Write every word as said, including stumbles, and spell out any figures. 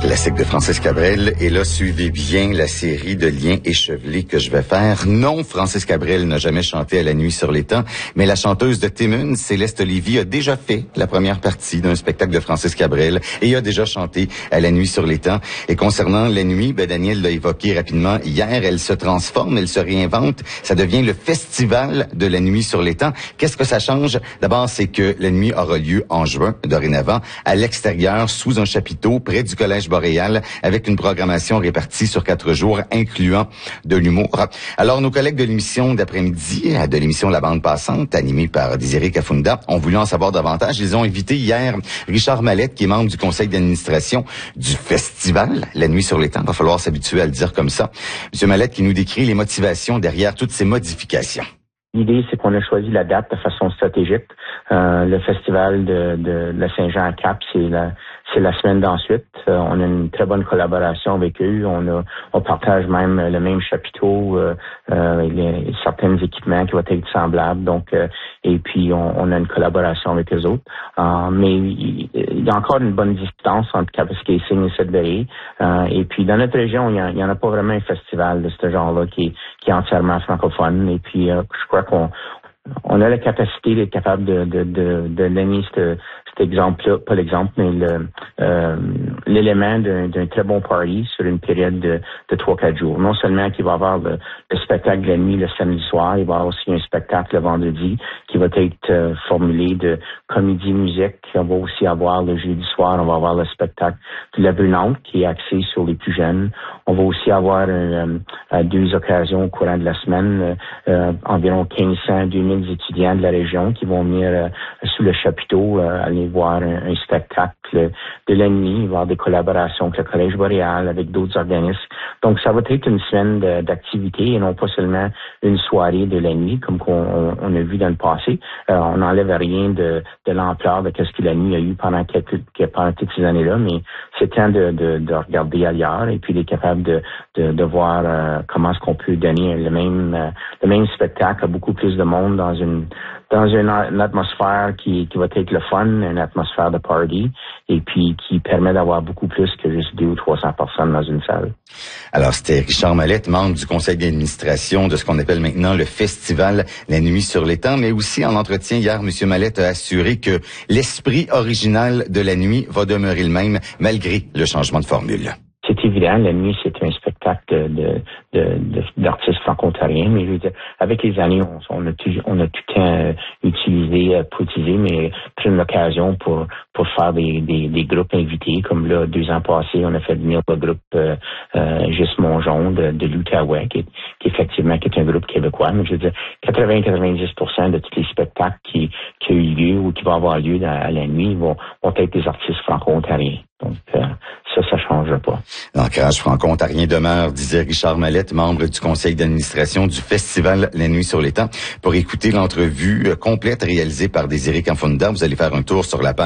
Classique de Francis Cabrel. Et là, suivez bien la série de liens échevelés que je vais faire. Non, Francis Cabrel n'a jamais chanté à la nuit sur l'étang, mais la chanteuse de Timmins, Céleste Lévy, a déjà fait la première partie d'un spectacle de Francis Cabrel et a déjà chanté à la nuit sur l'étang. Et concernant la nuit, ben Daniel l'a évoqué rapidement hier, elle se transforme, elle se réinvente. Ça devient le festival de la nuit sur l'étang. Qu'est-ce que ça change? D'abord, c'est que la nuit aura lieu en juin, dorénavant, à l'extérieur, sous un chapiteau, près du Collège Boréal, avec une programmation répartie sur quatre jours, incluant de l'humour. Alors, nos collègues de l'émission d'après-midi, de l'émission La Bande Passante, animée par Désiré Kafunda, ont voulu en savoir davantage. Ils ont invité hier Richard Mallette, qui est membre du conseil d'administration du festival La Nuit sur l'étang. Il va falloir s'habituer à le dire comme ça. Monsieur Mallette qui nous décrit les motivations derrière toutes ces modifications. L'idée, c'est qu'on a choisi la date de façon stratégique. Euh, le festival de, de la Saint-Jean à Cap, c'est la c'est la semaine d'ensuite. Euh, on a une très bonne collaboration avec eux. On a on partage même le même chapiteau, euh, euh, les, certains équipements qui vont être semblables. Donc, euh, et puis on, on a une collaboration avec eux autres. Euh, mais il, il y a encore une bonne distance entre Kapuskasing et Sudbury. Euh, et puis dans notre région, il y, en a pas vraiment un festival de ce genre-là qui, qui est entièrement francophone. Et puis euh, je crois qu'on on a la capacité d'être capable de de de, de donner cet, cet exemple-là, pas l'exemple, mais le euh, l'élément d'un, d'un très bon party sur une période de de trois quatre jours. Non seulement qu'il va y avoir le, le spectacle de la nuit le samedi soir, il va y avoir aussi un spectacle le vendredi qui va être euh, formulé de comédie musique. On va aussi avoir le jeudi soir, on va avoir le spectacle de la brunante qui est axé sur les plus jeunes. On va aussi avoir euh, à deux occasions au courant de la semaine euh, environ quinze cents à deux mille étudiants de la région qui vont venir euh, sous le chapiteau euh, aller voir un, un spectacle de la nuit. Il va y avoir des collaborations avec le Collège Boréal, avec d'autres organismes. Donc, ça va être une semaine de, d'activité et non pas seulement une soirée de la nuit, comme qu'on on, on a vu dans le passé. Euh, on n'enlève rien de, de l'ampleur de ce que la nuit a eu pendant, quelques, pendant toutes ces années-là, mais c'est temps de, de, de regarder ailleurs et puis d'être capable de, de, de voir euh, comment est-ce qu'on peut donner le même, euh, le même spectacle à beaucoup plus de monde dans une dans une, une atmosphère qui, qui va être le fun, une atmosphère de party, et puis qui permet d'avoir beaucoup plus que juste deux ou trois cents personnes dans une salle. Alors, c'était Richard Mallette, membre du conseil d'administration de ce qu'on appelle maintenant le festival La Nuit sur l'étang, mais aussi en entretien hier, M. Mallette a assuré que l'esprit original de la nuit va demeurer le même malgré le changement de formule. C'est évident, la nuit, c'est un spectacle de, de, de, de, d'artistes franco-ontariens, mais je veux dire, avec les années, on, on a tout, on a tout le temps euh, utilisé, euh, pas utilisé, mais pris l'occasion pour, pour faire des, des, des groupes invités, comme là, deux ans passés, on a fait venir le groupe euh, euh, Juste Mongeon de, de l'Outaouais, qui, qui effectivement qui est un groupe québécois, mais je veux dire, quatre-vingts à quatre-vingt-dix pour cent de tous les spectacles qui, qui ont eu lieu ou qui vont avoir lieu dans, à la nuit vont, vont être des artistes franco-ontariens. Donc, euh, ça, ça change pas. L'ancrage franco-ontarien demeure, disait Richard Mallette, membre du conseil d'administration du festival La Nuit sur l'étang. Pour écouter l'entrevue complète réalisée par Désiré Kafunda, vous allez faire un tour sur la page